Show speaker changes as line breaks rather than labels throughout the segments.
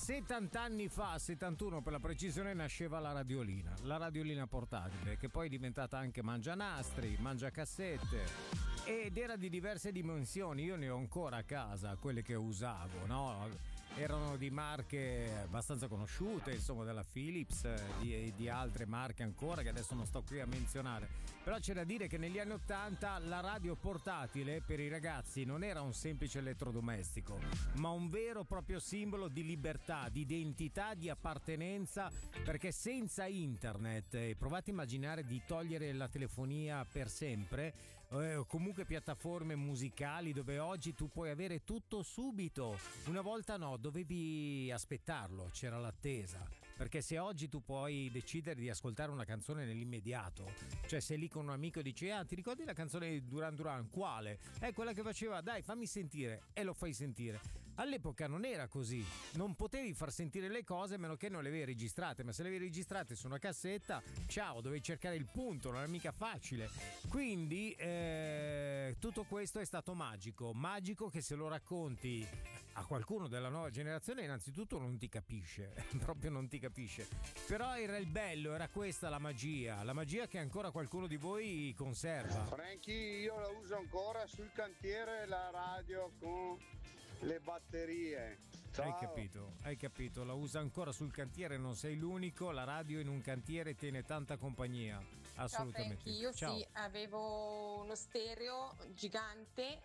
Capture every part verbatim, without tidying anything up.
settanta anni fa, settantuno per la precisione, nasceva la radiolina, la radiolina portatile, che poi è diventata anche mangianastri, mangiacassette, ed era di diverse dimensioni. Io ne ho ancora a casa, quelle che usavo, no? Erano di marche abbastanza conosciute, insomma, della Philips, di, di altre marche ancora che adesso non sto qui a menzionare. Però c'è da dire che negli anni ottanta la radio portatile per i ragazzi non era un semplice elettrodomestico, ma un vero e proprio simbolo di libertà, di identità, di appartenenza, perché senza internet, eh, provate a immaginare di togliere la telefonia per sempre, eh, o comunque piattaforme musicali dove oggi tu puoi avere tutto subito. Una volta no, dovevi aspettarlo, c'era l'attesa, perché se oggi tu puoi decidere di ascoltare una canzone nell'immediato, cioè sei lì con un amico e dici ah ti ricordi la canzone di Duran Duran, quale? È quella che faceva dai fammi sentire, e lo fai sentire. All'epoca non era così, non potevi far sentire le cose a meno che non le avevi registrate, ma se le avevi registrate su una cassetta, ciao, dovevi cercare il punto, non era mica facile. Quindi eh, tutto questo è stato magico, magico che se lo racconti a qualcuno della nuova generazione innanzitutto non ti capisce, proprio non ti capisce. Però era il bello, era questa la magia, la magia che ancora qualcuno di voi conserva.
Franchi, io la uso ancora sul cantiere la radio con le batterie. Ciao.
Hai capito, hai capito, la usa ancora sul cantiere, non sei l'unico, la radio in un cantiere tiene tanta compagnia, assolutamente.
Ciao Franky, io
Ciao.
sì, avevo uno stereo gigante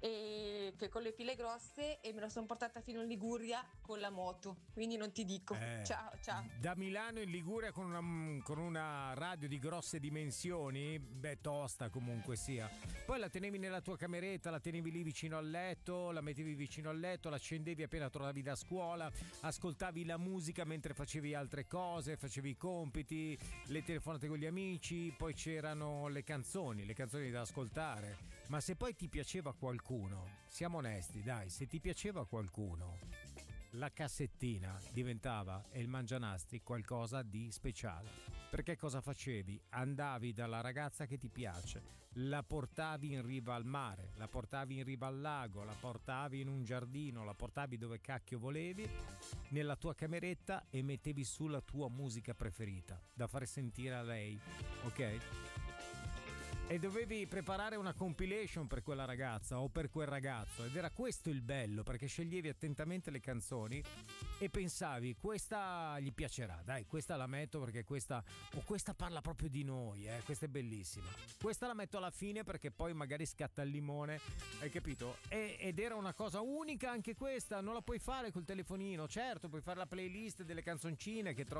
e che con le pile grosse e me lo sono portata fino in Liguria con la moto, quindi non ti dico.
Eh,
ciao ciao.
Da Milano in Liguria con una, con una radio di grosse dimensioni, beh, tosta comunque sia. Poi la tenevi nella tua cameretta, la tenevi lì vicino al letto, la mettevi vicino al letto, la accendevi appena tornavi da scuola, ascoltavi la musica mentre facevi altre cose, facevi i compiti, le telefonate con gli amici, poi c'erano le canzoni, le canzoni da ascoltare. Ma se poi ti piaceva qualcuno, siamo onesti, dai, se ti piaceva qualcuno, la cassettina diventava, e il mangianastri, qualcosa di speciale. Perché cosa facevi? Andavi dalla ragazza che ti piace, la portavi in riva al mare, la portavi in riva al lago, la portavi in un giardino, la portavi dove cacchio volevi, nella tua cameretta, e mettevi su la tua musica preferita da fare sentire a lei, ok? E dovevi preparare una compilation per quella ragazza o per quel ragazzo, ed era questo il bello, perché sceglievi attentamente le canzoni e pensavi questa gli piacerà, dai, questa la metto perché questa, o questa parla proprio di noi, eh, questa è bellissima, questa la metto alla fine perché poi magari scatta il limone, hai capito? E, ed era una cosa unica anche questa, non la puoi fare col telefonino, certo puoi fare la playlist delle canzoncine che trovi